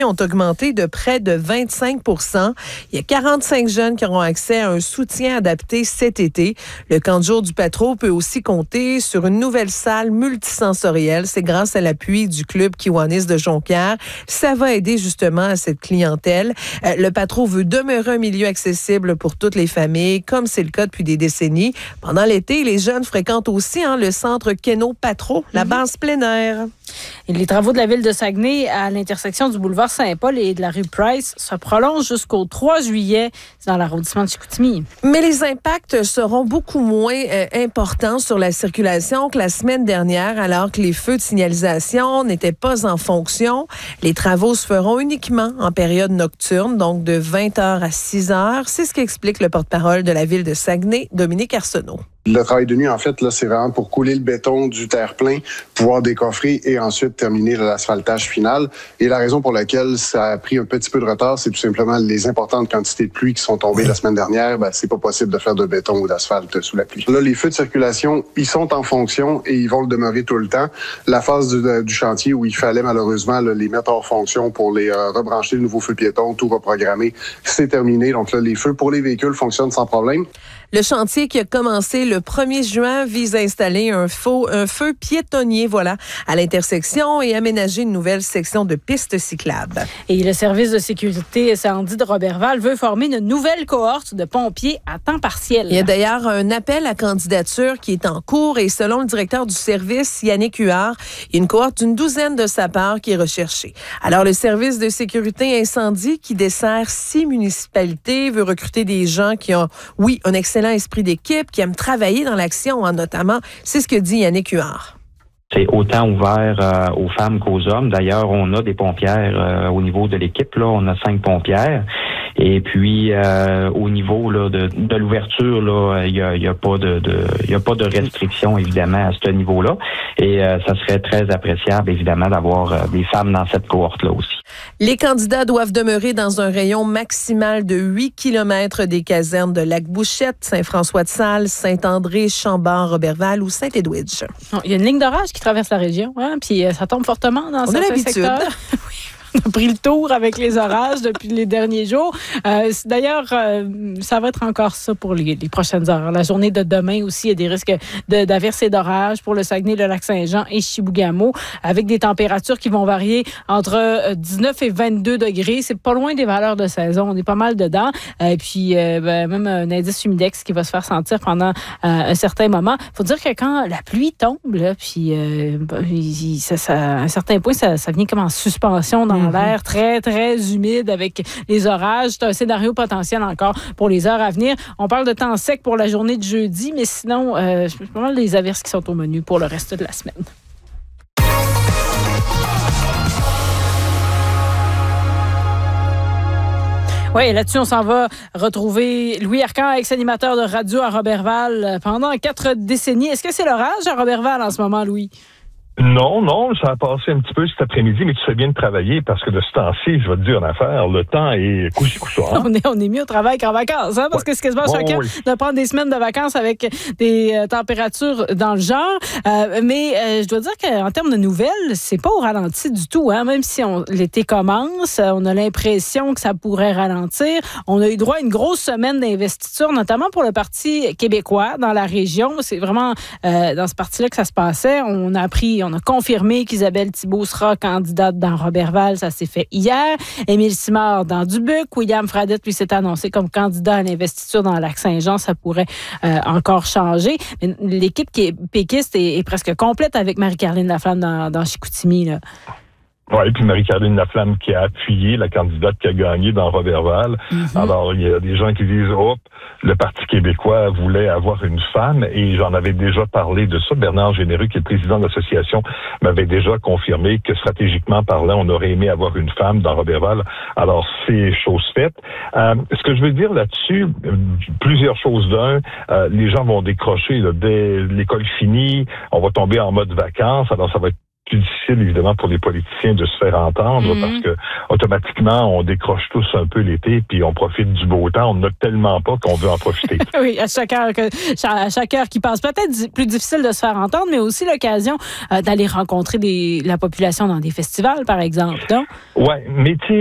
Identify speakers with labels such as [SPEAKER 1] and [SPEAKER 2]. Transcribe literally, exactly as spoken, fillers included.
[SPEAKER 1] ont augmenté de près de vingt-cinq pour cent. Il y a quarante-cinq jeunes qui auront accès à un soutien adapté cet été. Le camp de jour du Patro peut aussi compter sur une nouvelle salle multisensorielle. C'est grâce à l'appui du club Kiwanis de Jonquière. Ça va aider justement à cette clientèle. Euh, le Patro veut demeurer un milieu accessible pour toutes les familles, comme c'est le cas depuis des décennies. Pendant l'été, les jeunes fréquentent aussi hein, le centre Keno Patro, la base plein air.
[SPEAKER 2] Et les travaux de la ville de Saguenay à l'intersection du boulevard Saint-Paul et de la rue Price se prolongent jusqu'au trois juillet dans l'arrondissement de Chicoutimi.
[SPEAKER 1] Mais les impacts seront beaucoup moins euh, importants sur la circulation que la semaine dernière, alors que les feux de signalisation n'étaient pas en fonction. Les travaux se feront uniquement en période nocturne, donc de vingt heures à six heures. C'est ce qu'explique le porte-parole de la ville de Saguenay, Dominique Arsenault.
[SPEAKER 3] Le travail de nuit, en fait, là, c'est vraiment pour couler le béton du terre-plein, pouvoir décoffrer et ensuite terminer l'asphaltage final. Et la raison pour laquelle ça a pris un petit peu de retard, c'est tout simplement les importantes quantités de pluie qui sont tombées la semaine dernière. Ben, c'est pas possible de faire de béton ou d'asphalte sous la pluie. Là, les feux de circulation, ils sont en fonction et ils vont le demeurer tout le temps. La phase du, du chantier où il fallait malheureusement là, les mettre hors fonction pour les euh, rebrancher, le nouveau feu piéton, tout reprogrammer, c'est terminé. Donc là, les feux pour les véhicules fonctionnent sans problème.
[SPEAKER 1] Le chantier qui a commencé le premier juin vise à installer un, faux, un feu piétonnier voilà, à l'intersection et aménager une nouvelle section de piste cyclable.
[SPEAKER 2] Et le service de sécurité incendie de Roberval veut former une nouvelle cohorte de pompiers à temps partiel.
[SPEAKER 1] Il y a d'ailleurs un appel à candidature qui est en cours et selon le directeur du service, Yannick Huard, il y a une cohorte d'une douzaine de sapeurs qui est recherchée. Alors, le service de sécurité incendie qui dessert six municipalités veut recruter des gens qui ont, oui, un excellent esprit d'équipe, qui aiment travailler dans l'action, hein, notamment. C'est ce que dit Yannick Huard.
[SPEAKER 4] C'est autant ouvert euh, aux femmes qu'aux hommes. D'ailleurs, on a des pompières euh, au niveau de l'équipe. Là, on a cinq pompières. Et puis, euh, au niveau là, de, de l'ouverture, là, il y a, y a pas de, de, y a pas de restriction évidemment à ce niveau-là. Et euh, ça serait très appréciable évidemment d'avoir euh, des femmes dans cette cohorte-là aussi.
[SPEAKER 1] Les candidats doivent demeurer dans un rayon maximal de huit kilomètres des casernes de Lac-Bouchette, Saint-François-de-Sales, Saint-André, Chambord, Roberval ou Saint-Edwidge.
[SPEAKER 2] Il y a une ligne d'orage qui traverse la région, hein, puis ça tombe fortement dans
[SPEAKER 1] On
[SPEAKER 2] certains
[SPEAKER 1] a l'habitude.
[SPEAKER 2] secteurs. On a pris le tour avec les orages depuis les derniers jours. Euh, d'ailleurs, euh, ça va être encore ça pour les, les prochaines heures. La journée de demain aussi, il y a des risques de, d'averses et d'orages pour le Saguenay, le Lac-Saint-Jean et Chibougamau, avec des températures qui vont varier entre dix-neuf et vingt-deux degrés. C'est pas loin des valeurs de saison. On est pas mal dedans. Et euh, puis, euh, ben, même un indice humidex qui va se faire sentir pendant euh, un certain moment. Il faut dire que quand la pluie tombe, là, puis euh, il, ça, ça, à un certain point, ça, ça vient comme en suspension dans dans l'air très, très humide avec les orages. C'est un scénario potentiel encore pour les heures à venir. On parle de temps sec pour la journée de jeudi, mais sinon, euh, c'est pas mal les averses qui sont au menu pour le reste de la semaine. Oui, là-dessus, on s'en va retrouver Louis Arcan, ex-animateur de radio à Roberval pendant quatre décennies. Est-ce que c'est l'orage à Roberval en ce moment, Louis?
[SPEAKER 5] Non, non, ça a passé un petit peu cet après-midi, mais tu sais bien de travailler parce que de ce temps-ci, je vais te dire une affaire, le temps est couché couché. Hein?
[SPEAKER 2] On est, on est mieux au travail qu'en vacances, hein, parce ouais. que c'est quasiment bon, chacun oui. de prendre des semaines de vacances avec des euh, températures dans le genre. Euh, mais euh, je dois dire qu'en termes de nouvelles, c'est pas au ralenti du tout. Hein, même si on, l'été commence, on a l'impression que ça pourrait ralentir. On a eu droit à une grosse semaine d'investiture, notamment pour le Parti québécois dans la région. C'est vraiment euh, dans ce parti-là que ça se passait. On a appris, on a confirmé qu'Isabelle Thibault sera candidate dans Roberval. Ça s'est fait hier. Émile Simard dans Dubuque. William Fradette, lui, s'est annoncé comme candidat à l'investiture dans Lac-Saint-Jean. Ça pourrait euh, encore changer. Mais l'équipe qui est péquiste est, est presque complète avec Marie-Caroline Laflamme dans, dans Chicoutimi, là.
[SPEAKER 5] Oui, puis Marie-Caroline Laflamme qui a appuyé la candidate qui a gagné dans Roberval. Mm-hmm. Alors, il y a des gens qui disent, hop, le Parti québécois voulait avoir une femme, et j'en avais déjà parlé de ça. Bernard Généreux, qui est le président de l'association, m'avait déjà confirmé que stratégiquement parlant, on aurait aimé avoir une femme dans Roberval. Alors, c'est chose faite. Euh, ce que je veux dire là-dessus, plusieurs choses d'un, euh, les gens vont décrocher là, dès l'école finie, on va tomber en mode vacances, alors ça va être plus difficile, évidemment, pour les politiciens de se faire entendre mm-hmm. parce que automatiquement, on décroche tous un peu l'été puis on profite du beau temps. On n'en a tellement pas qu'on veut en profiter.
[SPEAKER 2] Oui, à chaque heure que, à chaque heure qui passe, peut-être plus difficile de se faire entendre, mais aussi l'occasion euh, d'aller rencontrer des, la population dans des festivals, par exemple, non?
[SPEAKER 5] Oui, mais tu sais,